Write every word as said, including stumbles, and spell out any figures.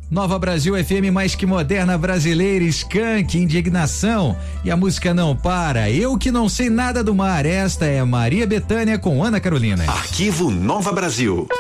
Nova Brasil F M, mais que moderna, brasileira, Skank, indignação. E a música não para. Eu que não sei nada do mar. Esta é Maria Bethânia com Ana Carolina. Arquivo Nova Brasil.